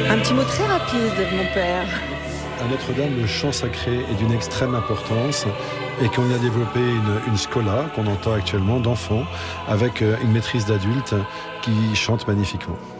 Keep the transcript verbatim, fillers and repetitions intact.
Un petit mot très rapide, mon père. À Notre-Dame, le chant sacré est d'une extrême importance et qu'on y a développé une, une scola qu'on entend actuellement d'enfants avec une maîtrise d'adultes qui chante magnifiquement.